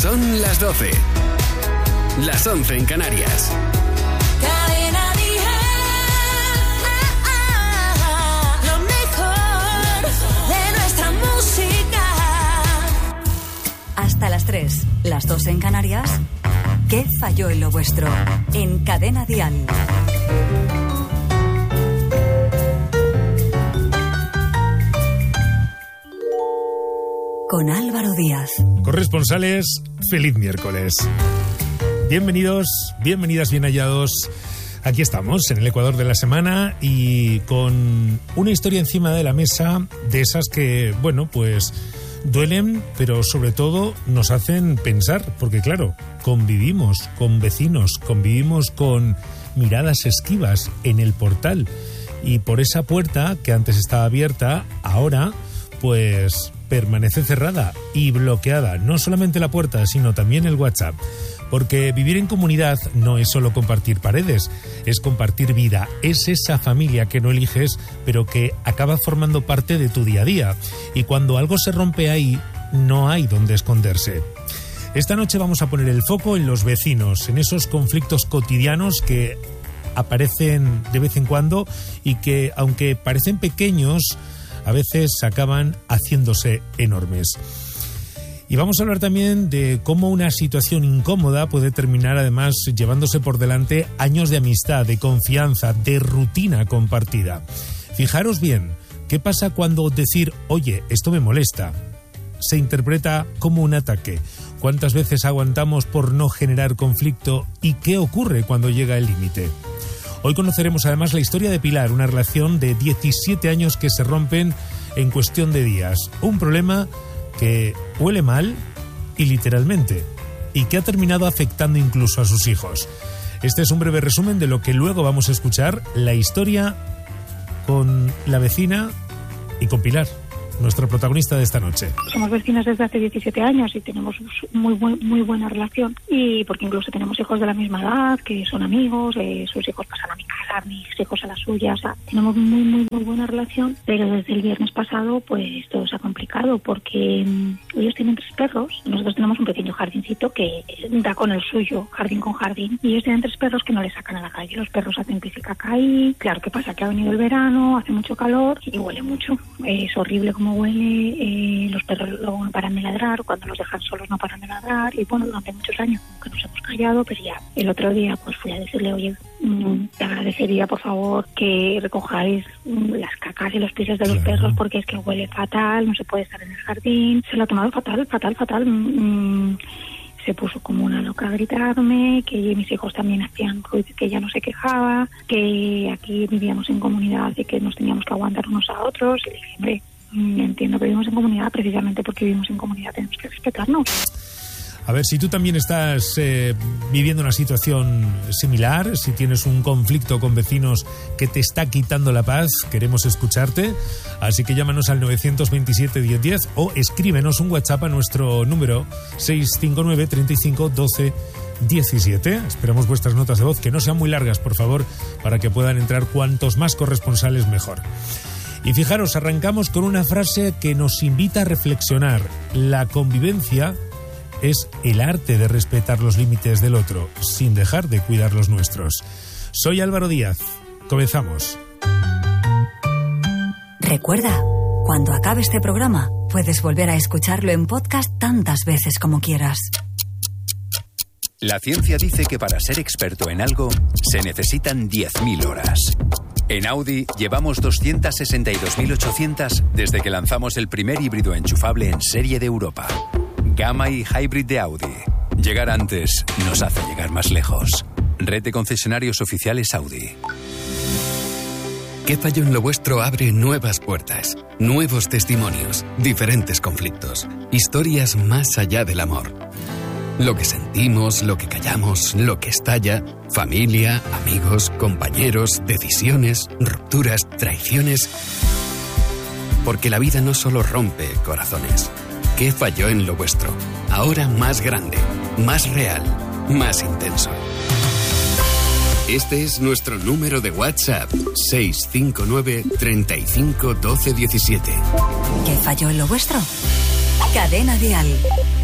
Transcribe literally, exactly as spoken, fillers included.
Son las doce. Las once en Canarias. Cadena Dial. Lo mejor de nuestra música. Hasta las tres, las dos en Canarias. ¿Qué falló en lo vuestro? En Cadena Dial. Con Álvaro Díaz. Corresponsales, feliz miércoles. Bienvenidos, bienvenidas, bien hallados. Aquí estamos, en el Ecuador de la semana y con una historia encima de la mesa de esas que, bueno, pues duelen, pero sobre todo nos hacen pensar, porque claro, convivimos con vecinos, convivimos con miradas esquivas en el portal y por esa puerta que antes estaba abierta, ahora pues permanece cerrada y bloqueada, no solamente la puerta, sino también el WhatsApp. Porque vivir en comunidad no es solo compartir paredes, es compartir vida, es esa familia que no eliges, pero que acaba formando parte de tu día a día. Y cuando algo se rompe ahí, no hay donde esconderse. Esta noche vamos a poner el foco en los vecinos, en esos conflictos cotidianos que aparecen de vez en cuando y que, aunque parecen pequeños, a veces acaban haciéndose enormes. Y vamos a hablar también de cómo una situación incómoda puede terminar además llevándose por delante años de amistad, de confianza, de rutina compartida. Fijaros bien, ¿qué pasa cuando decir, oye, esto me molesta, se interpreta como un ataque? ¿Cuántas veces aguantamos por no generar conflicto? ¿Y qué ocurre cuando llega el límite? Hoy conoceremos además la historia de Pilar, una relación de diecisiete años que se rompen en cuestión de días. Un problema que huele mal y literalmente, y que ha terminado afectando incluso a sus hijos. Este es un breve resumen de lo que luego vamos a escuchar, la historia con la vecina y con Pilar, nuestra protagonista de esta noche. Somos vecinas desde hace diecisiete años y tenemos muy muy, muy buena relación, y porque incluso tenemos hijos de la misma edad, que son amigos, eh, sus hijos pasan a mi casa, mis hijos a la suya, o sea, tenemos muy muy muy buena relación, pero desde el viernes pasado pues todo se ha complicado porque um, ellos tienen tres perros, nosotros tenemos un pequeño jardincito que da con el suyo, jardín con jardín, y ellos tienen tres perros que no les sacan a la calle, los perros hacen pis y caca ahí. Claro, ¿qué pasa? Que ha venido el verano, hace mucho calor y huele mucho, eh, es horrible como huele, eh, los perros luego no paran de ladrar, cuando los dejan solos no paran de ladrar, y bueno, durante muchos años que nos hemos callado, pero ya el otro día pues fui a decirle, oye, mmm, te agradecería por favor que recojáis mmm, las cacas y los pisos de los Claro. perros porque es que huele fatal, no se puede estar en el jardín. Se lo ha tomado fatal, fatal, fatal. mmm, Se puso como una loca a gritarme, que mis hijos también hacían ruido, que ella no se quejaba, que aquí vivíamos en comunidad y que nos teníamos que aguantar unos a otros. Y le dije, hombre, entiendo que vivimos en comunidad, precisamente porque vivimos en comunidad tenemos que respetarnos. A ver, si tú también estás eh, viviendo una situación similar, si tienes un conflicto con vecinos que te está quitando la paz, queremos escucharte. Así que llámanos al nueve dos siete, diez diez o escríbenos un WhatsApp a nuestro número seis cinco nueve, treinta y cinco, doce, diecisiete. Esperamos vuestras notas de voz, que no sean muy largas, por favor, para que puedan entrar cuantos más corresponsales mejor. Y fijaros, arrancamos con una frase que nos invita a reflexionar. La convivencia es el arte de respetar los límites del otro, sin dejar de cuidar los nuestros. Soy Álvaro Díaz. Comenzamos. Recuerda, cuando acabe este programa, puedes volver a escucharlo en podcast tantas veces como quieras. La ciencia dice que para ser experto en algo se necesitan diez mil horas. En Audi llevamos doscientas sesenta y dos mil ochocientas desde que lanzamos el primer híbrido enchufable en serie de Europa. Gamma y Hybrid de Audi. Llegar antes nos hace llegar más lejos. Red de concesionarios oficiales Audi. ¿Qué falló en lo vuestro? Abre nuevas puertas, nuevos testimonios, diferentes conflictos, historias más allá del amor. Lo que sentimos, lo que callamos, lo que estalla, familia, amigos, compañeros, decisiones, rupturas, traiciones. Porque la vida no solo rompe corazones. ¿Qué falló en lo vuestro? Ahora más grande, más real, más intenso. Este es nuestro número de WhatsApp, seis cinco nueve, treinta y cinco, doce, diecisiete. ¿Qué falló en lo vuestro? Cadena Dial.